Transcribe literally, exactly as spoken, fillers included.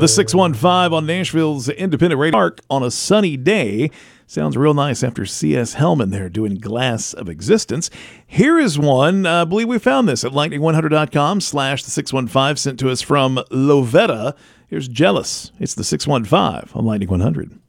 The six one five on Nashville's Independent Radio. Park on a sunny day. Sounds real nice after C S Hellman there doing Glass of Existence. Here is one. I believe we found this at lightning one hundred dot com slash the six one five, sent to us from Lovetta. Here's Jealous. It's the six one five on Lightning one hundred.